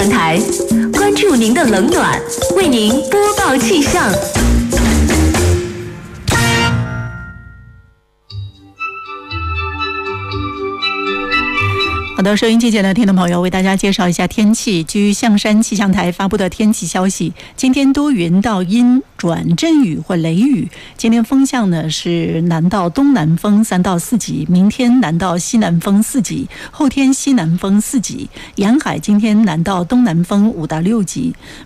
象台，关注您的冷暖，为您播报气象。 好的，收音机前的听众朋友，为大家介绍一下天气。据象山气象台发布的天气消息，今天多云到阴转阵雨或雷雨。今天风向呢是南到东南风3到4级，明天南到西南风4级，后天西南风4级。沿海今天南到东南风5到6级。